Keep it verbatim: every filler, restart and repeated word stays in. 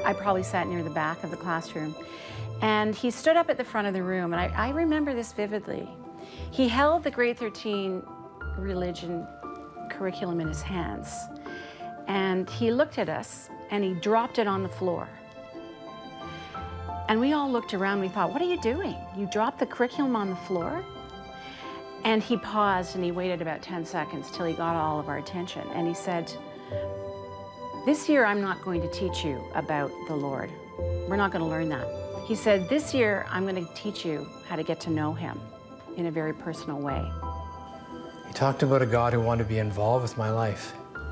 I probably sat near the back of the classroom. And he stood up at the front of the room, and I, I remember this vividly. He held the grade thirteen religion curriculum in his hands, and he looked at us, and he dropped it on the floor. And we all looked around, we thought, what are you doing? You dropped the curriculum on the floor? And he paused, and he waited about ten seconds till he got all of our attention, and he said, this year I'm not going to teach you about the Lord. We're not going to learn that. He said, this year I'm going to teach you how to get to know him in a very personal way. He talked about a God who wanted to be involved with my life.